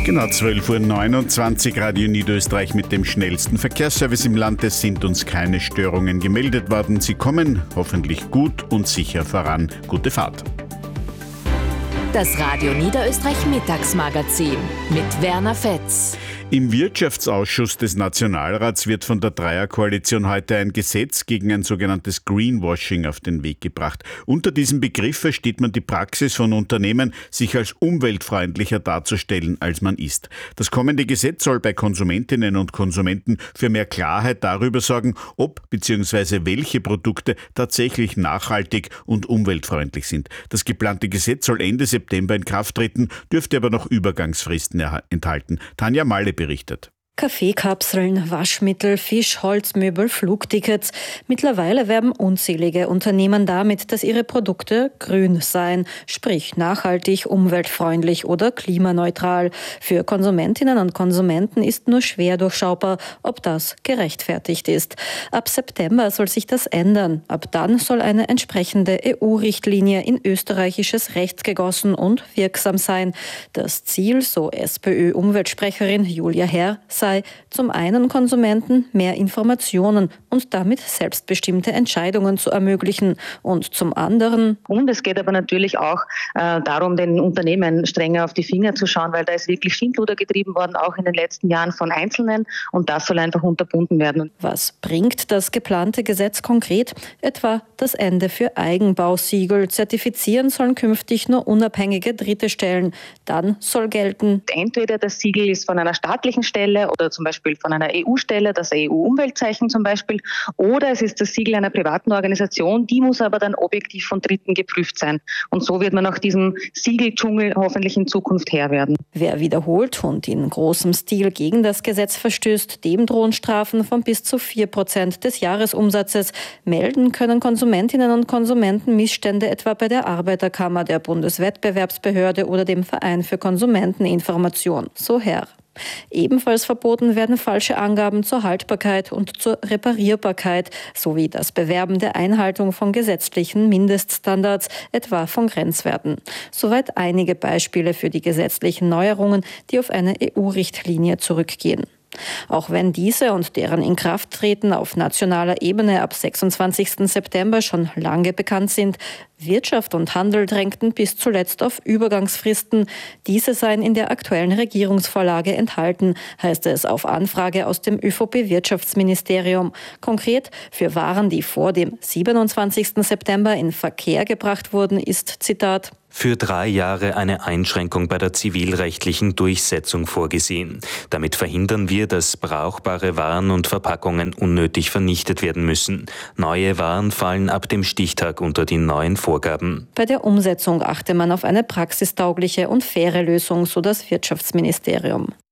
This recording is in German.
Genau, 12:29 Uhr, Radio Niederösterreich mit dem schnellsten Verkehrsservice im Land. Es sind uns keine Störungen gemeldet worden. Sie kommen hoffentlich gut und sicher voran. Gute Fahrt. Das Radio Niederösterreich Mittagsmagazin mit Werner Fetz. Im Wirtschaftsausschuss des Nationalrats wird von der Dreierkoalition heute ein Gesetz gegen ein sogenanntes Greenwashing auf den Weg gebracht. Unter diesem Begriff versteht man die Praxis von Unternehmen, sich als umweltfreundlicher darzustellen, als man ist. Das kommende Gesetz soll bei Konsumentinnen und Konsumenten für mehr Klarheit darüber sorgen, ob bzw. welche Produkte tatsächlich nachhaltig und umweltfreundlich sind. Das geplante Gesetz soll Ende September in Kraft treten, dürfte aber noch Übergangsfristen enthalten. Tanja Malle berichtet. Kaffeekapseln, Waschmittel, Fisch, Holzmöbel, Flugtickets. Mittlerweile werben unzählige Unternehmen damit, dass ihre Produkte grün seien, sprich nachhaltig, umweltfreundlich oder klimaneutral. Für Konsumentinnen und Konsumenten ist nur schwer durchschaubar, ob das gerechtfertigt ist. Ab September soll sich das ändern. Ab dann soll eine entsprechende EU-Richtlinie in österreichisches Recht gegossen und wirksam sein. Das Ziel, so SPÖ-Umweltsprecherin Julia Herr, sei zum einen Konsumenten mehr Informationen und damit selbstbestimmte Entscheidungen zu ermöglichen und zum anderen. Und es geht aber natürlich auch darum, den Unternehmen strenger auf die Finger zu schauen, weil da ist wirklich Schindluder getrieben worden, auch in den letzten Jahren von Einzelnen, und das soll einfach unterbunden werden. Was bringt das geplante Gesetz konkret? Etwa das Ende für Eigenbausiegel. Zertifizieren sollen künftig nur unabhängige dritte Stellen. Dann soll gelten: Entweder das Siegel ist von einer staatlichen Stelle oder zum Beispiel von einer EU-Stelle, das EU-Umweltzeichen zum Beispiel, oder es ist das Siegel einer privaten Organisation, die muss aber dann objektiv von Dritten geprüft sein. Und so wird man auch diesem Siegeldschungel hoffentlich in Zukunft Herr werden. Wer wiederholt und in großem Stil gegen das Gesetz verstößt, dem drohen Strafen von bis zu 4% des Jahresumsatzes. Melden können Konsumentinnen und Konsumenten Missstände etwa bei der Arbeiterkammer, der Bundeswettbewerbsbehörde oder dem Verein für Konsumenteninformation. So Herr. Ebenfalls verboten werden falsche Angaben zur Haltbarkeit und zur Reparierbarkeit sowie das Bewerben der Einhaltung von gesetzlichen Mindeststandards, etwa von Grenzwerten. Soweit einige Beispiele für die gesetzlichen Neuerungen, die auf eine EU-Richtlinie zurückgehen. Auch wenn diese und deren Inkrafttreten auf nationaler Ebene ab 26. September schon lange bekannt sind, Wirtschaft und Handel drängten bis zuletzt auf Übergangsfristen. Diese seien in der aktuellen Regierungsvorlage enthalten, heißt es auf Anfrage aus dem ÖVP-Wirtschaftsministerium. Konkret, für Waren, die vor dem 27. September in Verkehr gebracht wurden, ist, Zitat, für 3 Jahre eine Einschränkung bei der zivilrechtlichen Durchsetzung vorgesehen. Damit verhindern wir, dass brauchbare Waren und Verpackungen unnötig vernichtet werden müssen. Neue Waren fallen ab dem Stichtag unter die neuen Vorgaben. Bei der Umsetzung achte man auf eine praxistaugliche und faire Lösung, so das Wirtschaftsministerium.